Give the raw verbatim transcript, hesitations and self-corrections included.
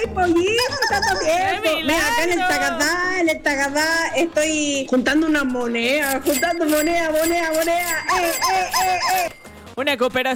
hay pollito, tanto tiempo. ¡Qué Mira, acá en el milagro! Tacatá, en el Tacatá, estoy juntando unas monedas, juntando monedas, monedas, monedas. ¡Eh, eh, eh, eh! Una cooperación